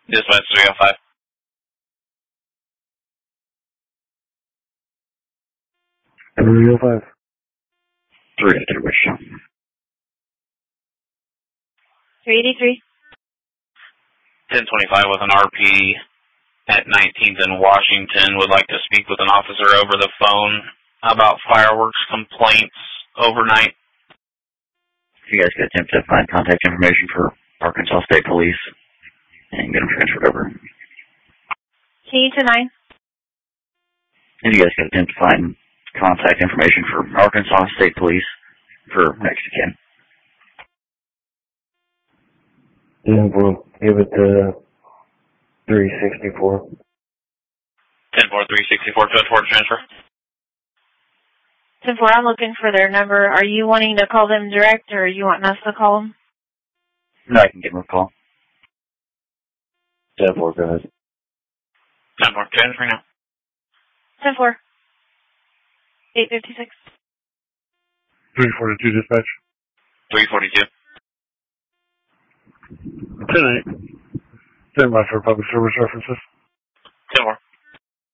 Dispatch 305. Real 5. 383, which 383. 1025 with an RP at 19th and Washington. Would like to speak with an officer over the phone about fireworks complaints overnight. if you guys could attempt to find contact information for Arkansas State Police and get them transferred over. T29. If you guys could attempt to find contact information for Arkansas State Police for Mexican. Yeah, we'll give it to 364. 10-4-364, 10-4 transfer. 10-4, I'm looking for their number. Are you wanting to call them direct, or are you wanting us to call them? No, I can give them a call. 10-4, go ahead. 10-4, transfer now. 10-4. 856. 342 dispatch. 342. 10-8. Stand by for public service references.